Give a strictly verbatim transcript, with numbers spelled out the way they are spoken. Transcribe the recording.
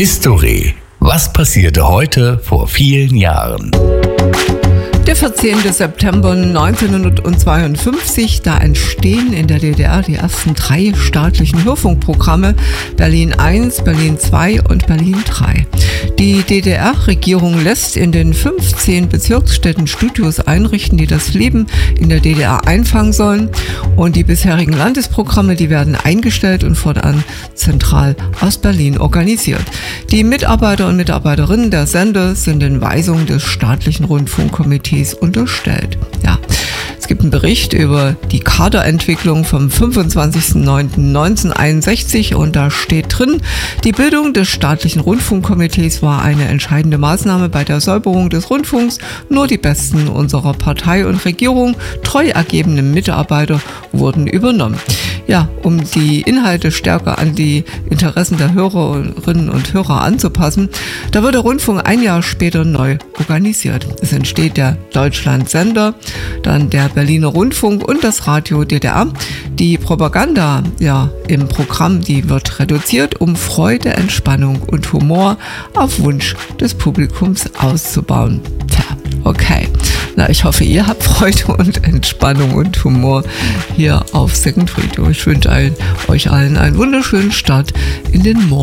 History. Was passierte heute vor vielen Jahren? Der vierzehnten September neunzehnhundertzweiundfünfzig, da entstehen in der D D R die ersten drei staatlichen Hörfunkprogramme, Berlin eins, Berlin zwei und Berlin drei. Die D D R-Regierung lässt in den fünfzehn Bezirksstädten Studios einrichten, die das Leben in der D D R einfangen sollen. Und die bisherigen Landesprogramme, die werden eingestellt und fortan zentral aus Berlin organisiert. Die Mitarbeiter und Mitarbeiterinnen der Sender sind den Weisungen des staatlichen Rundfunkkomitees unterstellt. Ja, es gibt einen Bericht über die Kaderentwicklung vom fünfundzwanzigsten neunten neunzehnhunderteinundsechzig und da steht drin, die Bildung des staatlichen Rundfunkkomitees war eine entscheidende Maßnahme bei der Säuberung des Rundfunks. Nur die Besten unserer Partei und Regierung, treu ergebene Mitarbeiter, wurden übernommen. Ja, um die Inhalte stärker an die Interessen der Hörerinnen und Hörer anzupassen, da wird der Rundfunk ein Jahr später neu organisiert. Es entsteht der Deutschlandsender, dann der Berliner Rundfunk und das Radio D D R. Die Propaganda ja, im Programm, die wird reduziert, um Freude, Entspannung und Humor auf Wunsch des Publikums auszubauen. Tja, okay. Na, ich hoffe, ihr habt Freude und Entspannung und Humor hier auf Second Radio. Ich wünsche allen, euch allen einen wunderschönen Start in den Morgen.